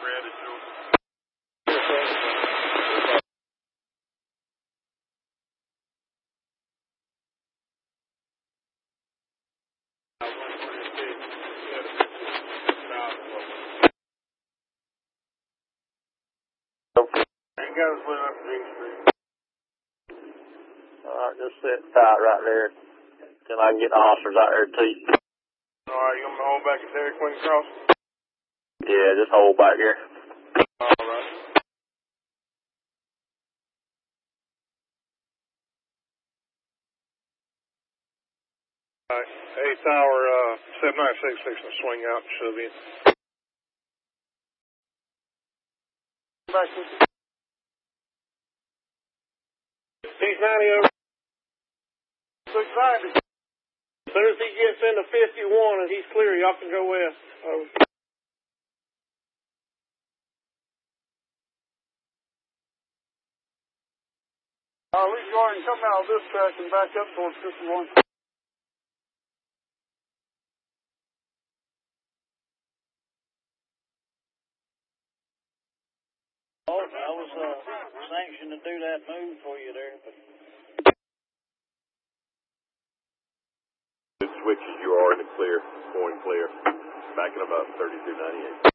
Red is yours. Ain't got us lit up G Street. Alright, just sit tight right there till I can get the officers out there to you. Alright, you want me to hold back at Dairy Queen Cross? Yeah, just hold back here. Alright. Alright, 8 Tower, 796 fixing to swing out and shove in. Back with you. He's 90 over. 690. As soon as he gets into 51 and he's clear, y'all can go west. Over. Lee Jordan, come out of this track and back up towards 51. Oh, I was sanctioned to do that move for you there, but It switches, you are in the clear, going clear, backing about 3298.